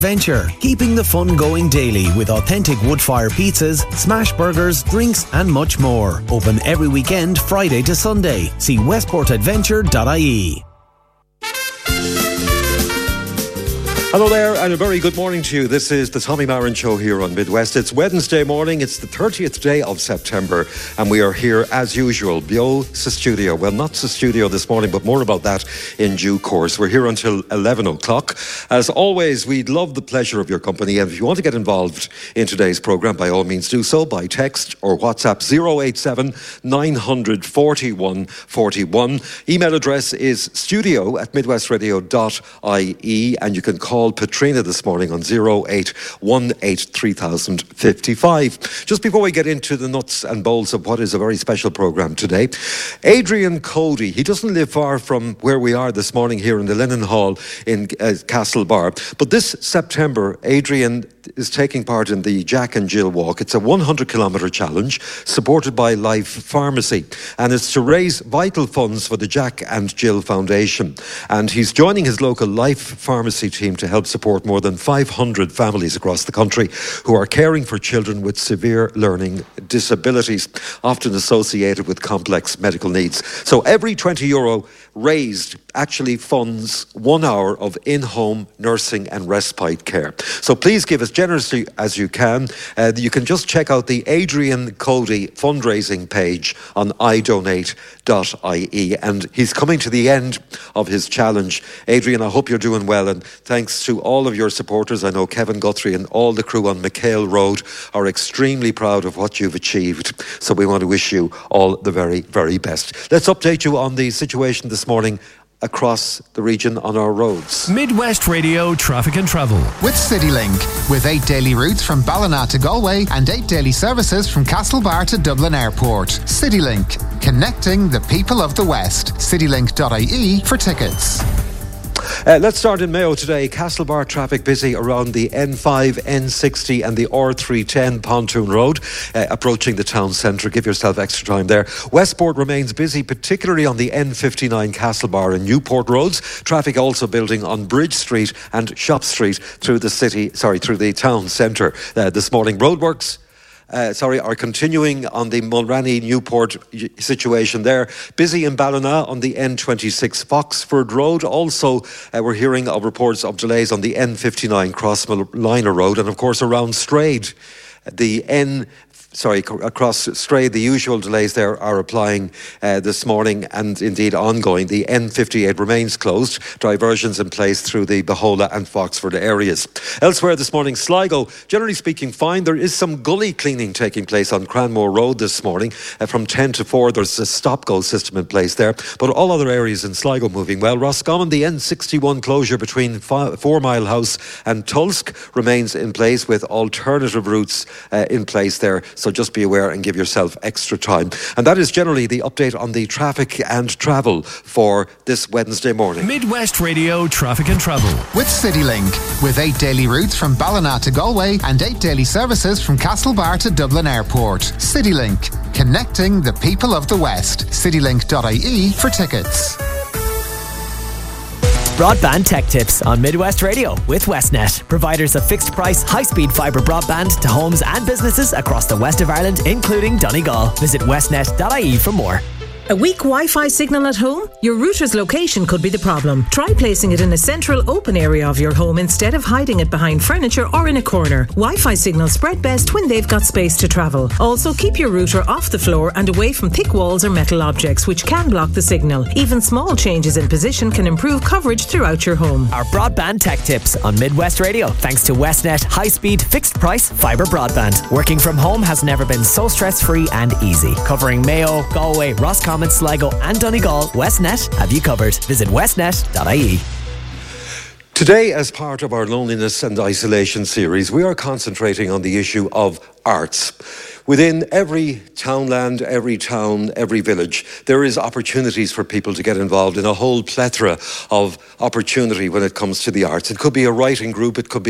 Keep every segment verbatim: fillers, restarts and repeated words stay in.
Venture, keeping the fun going daily with authentic wood-fire pizzas, smash burgers, drinks and much more. Open every weekend, Friday to Sunday. See westport adventure dot I E. Hello there and a very good morning to you. This is the Tommy Marin Show here on Midwest. It's Wednesday morning, it's the thirtieth day of September and we are here as usual, Bio sa studio. Well, not sa studio this morning, but more about that in due course. We're here until eleven o'clock. As always, we'd love the pleasure of your company, and if you want to get involved in today's programme, by all means do so by text or WhatsApp zero eight seven nine hundred forty-one forty-one. Email address is studio at midwestradio dot I E and you can call Patrina this morning on zero eight one eight three thousand fifty-five. Just before we get into the nuts and bolts of what is a very special programme today, Adrian Cody, he doesn't live far from where we are this morning here in the Lennon Hall in uh, Castlebar, but this September Adrian is taking part in the Jack and Jill Walk. It's a one hundred kilometre challenge supported by Life Pharmacy, and it's to raise vital funds for the Jack and Jill Foundation, and he's joining his local Life Pharmacy team to help support more than five hundred families across the country who are caring for children with severe learning disabilities, often associated with complex medical needs. So every twenty euro raised actually funds one hour of in-home nursing and respite care. So please give as generously as you can. Uh, you can just check out the Adrian Cody fundraising page on i donate dot I E, and he's coming to the end of his challenge. Adrian, I hope you're doing well, and thanks to all of your supporters. I know Kevin Guthrie and all the crew on McHale Road are extremely proud of what you've achieved, so we want to wish you all the very, very best. Let's update you on the situation this morning across the region on our roads. Midwest Radio Traffic and Travel with CityLink, with eight daily routes from Ballina to Galway and eight daily services from Castlebar to Dublin Airport. CityLink, connecting the people of the West. citylink dot I E for tickets. Uh, let's start in Mayo today. Castlebar traffic busy around the N five, N sixty and the R three ten Pontoon Road, uh, approaching the town centre. Give yourself extra time there. Westport remains busy, particularly on the N fifty-nine Castlebar and Newport roads. Traffic also building on Bridge Street and Shop Street through the city, sorry, through the town centre uh, this morning. Roadworks Uh, sorry, are continuing on the Mulranny-Newport situation there. Busy in Ballina on the N twenty-six Foxford Road. Also, uh, we're hearing of reports of delays on the N fifty-nine Crossmolina Road, and of course around Strade. The N Sorry, across Strade, the usual delays there are applying uh, this morning and indeed ongoing. The N fifty-eight remains closed. Diversions in place through the Behola and Foxford areas. Elsewhere this morning, Sligo, generally speaking, fine. There is some gully cleaning taking place on Cranmore Road this morning. Uh, from ten to four, there's a stop-go system in place there. But all other areas in Sligo moving well. Roscommon, the N sixty-one closure between Four Mile House and Tulsk remains in place with alternative routes uh, in place there. So just be aware and give yourself extra time. And that is generally the update on the traffic and travel for this Wednesday morning. Midwest Radio Traffic and Travel with CityLink, with eight daily routes from Ballina to Galway and eight daily services from Castlebar to Dublin Airport. CityLink, connecting the people of the West. citylink dot I E for tickets. Broadband Tech Tips on Midwest Radio with Westnet, providers of fixed price, high-speed fibre broadband to homes and businesses across the west of Ireland, including Donegal. Visit westnet dot I E for more. A weak Wi-Fi signal at home? Your router's location could be the problem. Try placing it in a central open area of your home instead of hiding it behind furniture or in a corner. Wi-Fi signals spread best when they've got space to travel. Also, keep your router off the floor and away from thick walls or metal objects which can block the signal. Even small changes in position can improve coverage throughout your home. Our Broadband Tech Tips on Midwest Radio, thanks to Westnet high-speed, fixed-price fibre broadband. Working from home has never been so stress-free and easy. Covering Mayo, Galway, Roscommon, Sligo and Donegal, Westnet have you covered. Visit westnet dot I E. Today, as part of our Loneliness and Isolation series, we are concentrating on the issue of arts. Within every townland, every town, every village, there is opportunities for people to get involved in a whole plethora of opportunity when it comes to the arts. It could be a writing group, it could be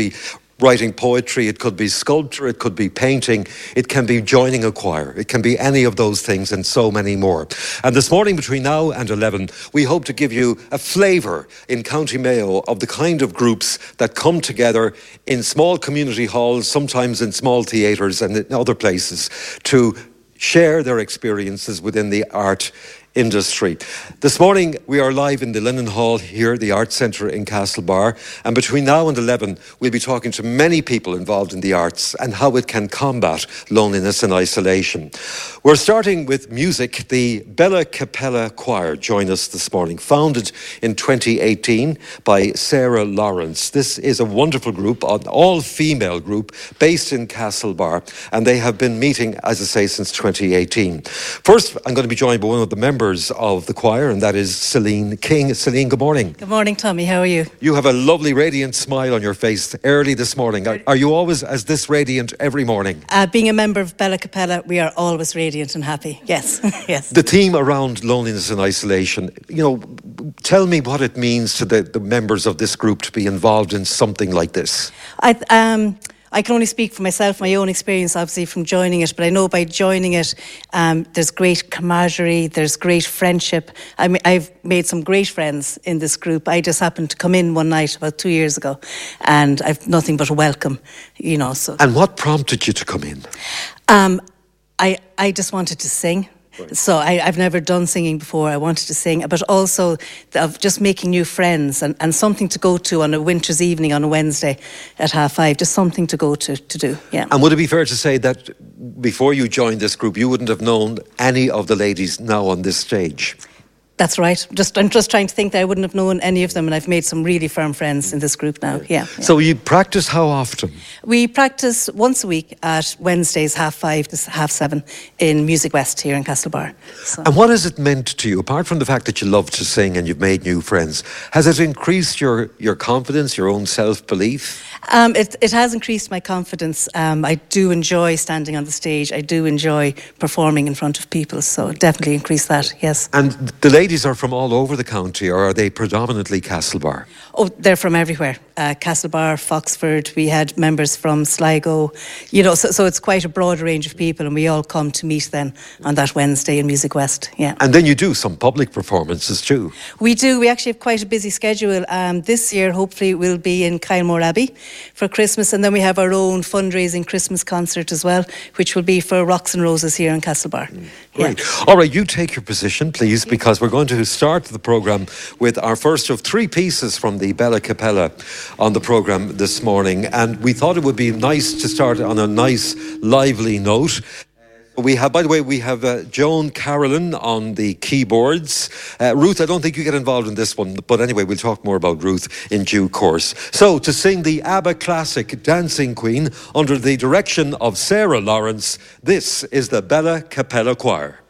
writing poetry, it could be sculpture, it could be painting, it can be joining a choir, it can be any of those things and so many more. And this morning between now and eleven, we hope to give you a flavour in County Mayo of the kind of groups that come together in small community halls, sometimes in small theatres and in other places, to share their experiences within the art industry. This morning we are live in the Lennon Hall here, the Arts Centre in Castlebar, and between now and eleven we'll be talking to many people involved in the arts and how it can combat loneliness and isolation. We're starting with music. The Bella Capella Choir join us this morning, founded in twenty eighteen by Sarah Lawrence. This is a wonderful group, an all-female group based in Castlebar, and they have been meeting, as I say, since twenty eighteen. First, I'm going to be joined by one of the members of the choir, and that is Celine King. Celine, good morning. Good morning, Tommy. How are you? You have a lovely, radiant smile on your face early this morning. Are, are you always as this radiant every morning? Uh, being a member of Bella Capella, we are always radiant and happy. Yes, yes. The theme around loneliness and isolation, you know, tell me what it means to the, the members of this group to be involved in something like this. I um. I can only speak for myself, my own experience, obviously, from joining it. But I know by joining it, um, there's great camaraderie, there's great friendship. I mean, I've made some great friends in this group. I just happened to come in one night about two years ago, and I've nothing but a welcome, you know. So. And what prompted you to come in? Um, I I just wanted to sing. Right. So I, I've never done singing before. I wanted to sing, but also of just making new friends and, and something to go to on a winter's evening on a Wednesday at half five. Just something to go to to do. Yeah. And would it be fair to say that before you joined this group, you wouldn't have known any of the ladies now on this stage? That's right. Just I'm just trying to think that I wouldn't have known any of them, and I've made some really firm friends in this group now. Yeah. yeah. So you practice how often? We practice once a week at Wednesdays, half five to half seven in Music West here in Castlebar. So. And what has it meant to you, apart from the fact that you love to sing and you've made new friends? Has it increased your, your confidence, your own self-belief? Um, it, it has increased my confidence. Um, I do enjoy standing on the stage. I do enjoy performing in front of people. So it definitely increased that, yes. And the ladies are from all over the county, or are they predominantly Castlebar? Oh, they're from everywhere. Uh, Castlebar, Foxford, we had members from Sligo, you know, so, so it's quite a broad range of people, and we all come to meet then on that Wednesday in Music West, yeah. And then you do some public performances too? We do. We actually have quite a busy schedule. Um, this year, hopefully, we'll be in Kylemore Abbey for Christmas, and then we have our own fundraising Christmas concert as well, which will be for Rocks and Roses here in Castlebar. Mm, great. Yeah. All right, you take your position, please, because we're going to start the programme with our first of three pieces from the Bella Capella on the programme this morning. And we thought it would be nice to start on a nice, lively note. We have, by the way, we have uh, Joan Carolyn on the keyboards. Uh, Ruth, I don't think you get involved in this one, but anyway, we'll talk more about Ruth in due course. So, to sing the ABBA classic Dancing Queen under the direction of Sarah Lawrence, this is the Bella Capella Choir.